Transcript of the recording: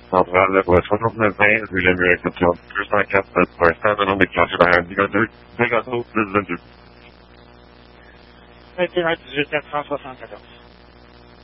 Centrale, là, pour 6920, rue La Mure, exception 204, pour un certain nombre déclenché par un Bigoto plus 22. 21 18 474.